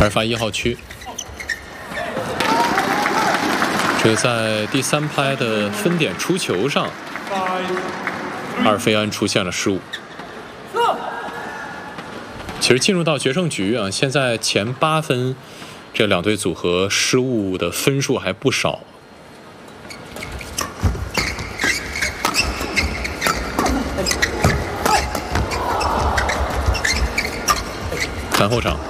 还是发1号区。这个在第3拍的分点出球上，阿尔费安出现了失误。其实进入到决胜局啊，现在前8分，这两队组合失误的分数还不少。看后场。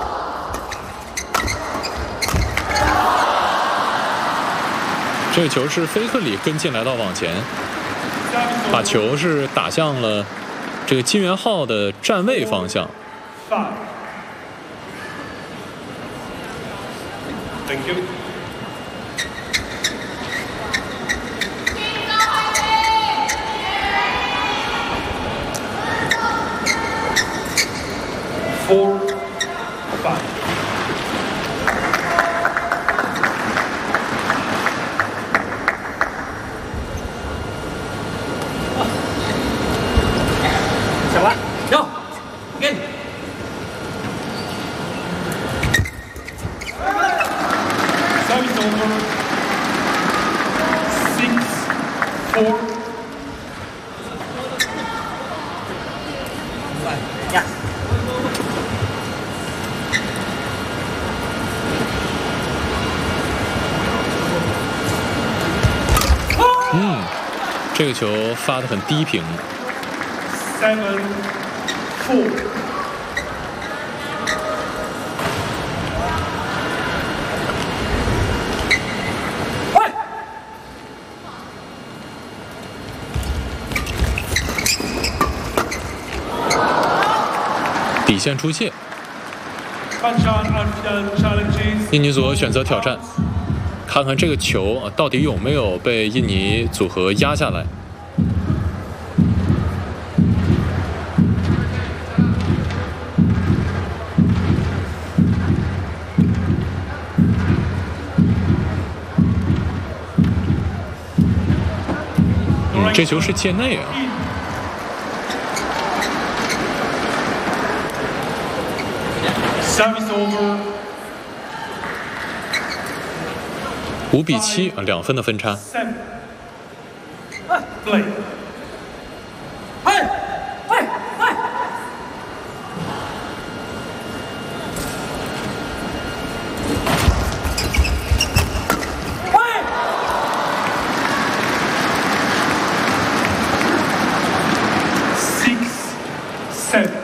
这个球是菲克里跟进来到网前，把球是打向了这个金元浩的站位方向。 Thank you. Four, 5. 小完，走，给你。 Service over. 6-4. 呀， 这个球发得很低平。 7-4. 快！ 底线出界， Bachan Alfian challenges. 印尼组合选择挑战，看看这个球啊到底有没有被印尼组合压下来。这球是界内啊。 Service over. 5-7啊，2分的分差。 7. Play. 快！快！快！ 快！ 6-7.